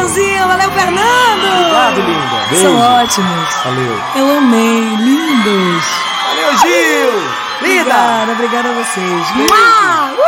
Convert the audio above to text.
Joãozinho, valeu, Fernando. Obrigado, linda. Beijo. São ótimos. Valeu. Eu amei, lindos. Valeu, Gil. Linda. Obrigada a vocês. Beijo.